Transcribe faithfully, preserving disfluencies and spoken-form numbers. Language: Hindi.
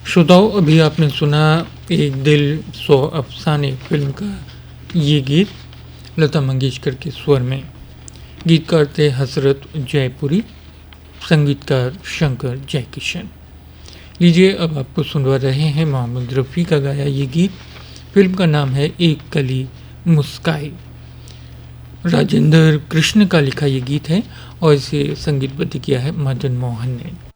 श्रोताओं, अभी आपने सुना एक दिल सौ अफसाने फिल्म का ये गीत लता मंगेशकर के स्वर में। गीतकार थे हसरत जयपुरी, संगीतकार शंकर जयकिशन। लीजिए अब आपको सुनवा रहे हैं मोहम्मद रफ़ी का गाया ये गीत। फिल्म का नाम है एक कली मुस्काई। राजेंद्र कृष्ण का लिखा ये गीत है और इसे संगीतबद्ध किया है मदन मोहन ने।